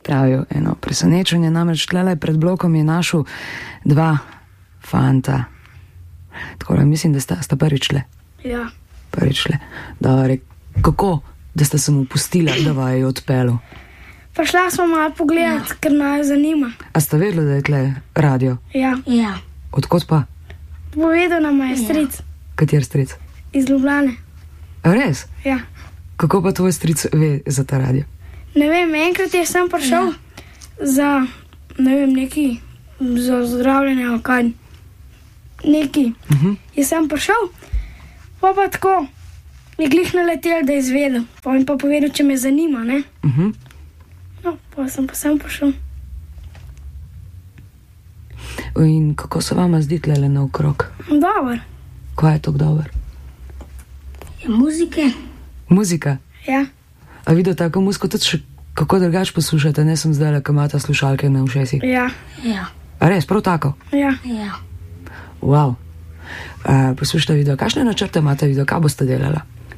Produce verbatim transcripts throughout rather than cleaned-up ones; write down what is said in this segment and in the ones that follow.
pravijo eno presenečenje, namreč tlele pred blokom je našel dva fanta. Tako da mislim, da sta, sta prvič le. Ja. Prvič le. Dobre, kako, da sta se mu pustila, da vaju odpelu? Prišla smo malo pogledat, ja. Ker naju zanima. A sta vedela, da je tle radio? Ja. Ja. Odkot pa? Povedal nam je stric. Ja. Kater stric? Iz Ljubljane. A res? Ja. Kako pa tvoj stric ve za ta radio? Ne vem, enkrat je sem prišel ja. za, ne vem, neki, za zdravljenje ali kaj. Neki. Uh-huh. Je sem prišel, pa pa tako, je glih naletel, da je izvedel. Pa mi pa povedal, če me zanima, ne? Uh-huh. No, pa sem pa sem prišel. In kako se vama zdi tlele naokrog? Dobar. Kaj je tok dober? Je muzike. Muzika? Ja. A videl tako muziko tudi še kako drugač poslušate? Ne sem zdaj, ko imate slušalke na ušesih. Ja. Ja. A res, prav tako? Ja. Ja. Wow. Uh, poslušajte video, kakšne načrte imate video, kaj boste delala?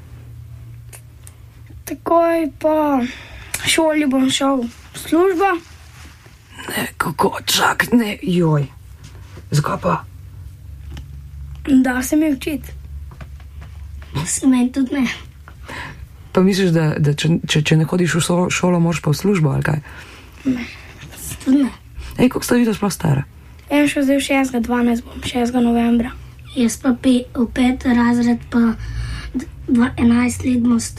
Takoj po šoli bom šel v službo. Ne, kako, čak, ne, joj. Zakaj pa? Da se mi učiti. Se meni tudi ne. Pa misliš, da, da če, če, če ne hodiš v šolo, šolo, moraš pa v službo, ali kaj? Ne. Tudi ne. Ej, koliko sta videl sploh stara? En šel zdaj v šestega dvanajst bom, šestega novembra. Jaz pa pe, v pet razred pa enajst let bom